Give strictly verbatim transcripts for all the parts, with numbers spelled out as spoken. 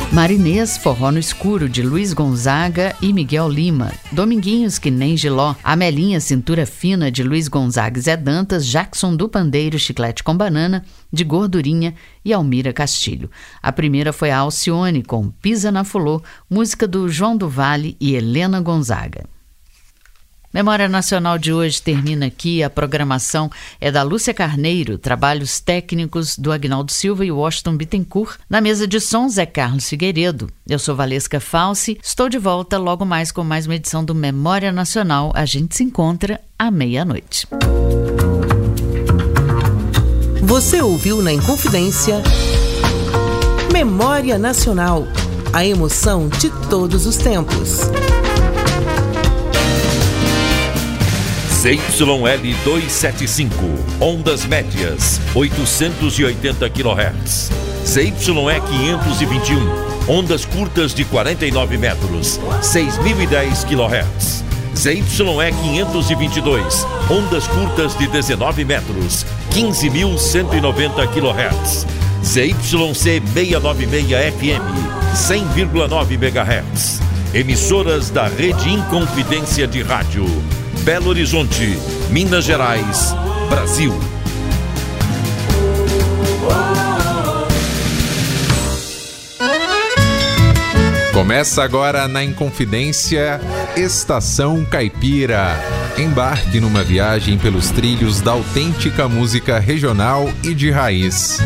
Marinês, Forró no Escuro, de Luiz Gonzaga e Miguel Lima. Dominguinhos, que nem Giló. Amelinha, Cintura Fina, de Luiz Gonzaga e Zé Dantas. Jackson do Pandeiro, Chiclete com Banana, de Gordurinha e Almira Castilho. A primeira foi a Alcione, com Pisa na Fulô, música do João do Vale e Helena Gonzaga. Memória Nacional de hoje termina aqui. A programação é da Lúcia Carneiro, trabalhos técnicos do Agnaldo Silva e Washington Bittencourt. Na mesa de som, Zé Carlos Figueiredo. Eu sou Valesca Falsi, estou de volta logo mais com mais uma edição do Memória Nacional. A gente se encontra à meia-noite. Você ouviu na Inconfidência Memória Nacional, a emoção de todos os tempos. Z Y L duzentos e setenta e cinco, ondas médias, oitocentos e oitenta quilohertz. Z Y E quinhentos e vinte e um, ondas curtas de quarenta e nove metros, seis mil e dez quilohertz. Z Y E quinhentos e vinte e dois, ondas curtas de dezenove metros, quinze mil cento e noventa quilohertz. Z Y C seiscentos e noventa e seis F M, cem vírgula nove megahertz. Emissoras da Rede Inconfidência de Rádio. Belo Horizonte, Minas Gerais, Brasil. Começa agora na Inconfidência, Estação Caipira. Embarque numa viagem pelos trilhos da autêntica música regional e de raiz.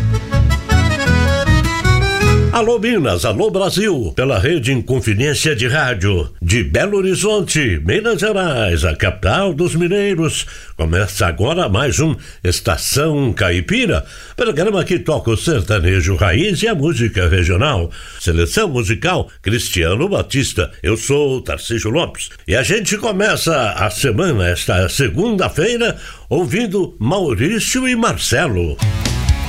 Alô Minas, alô Brasil, pela Rede Inconfidência de Rádio de Belo Horizonte, Minas Gerais, a capital dos mineiros. Começa agora mais um Estação Caipira, programa que toca o sertanejo raiz e a música regional. Seleção musical Cristiano Batista. Eu sou o Tarcísio Lopes e a gente começa a semana, esta segunda-feira, ouvindo Maurício e Marcelo.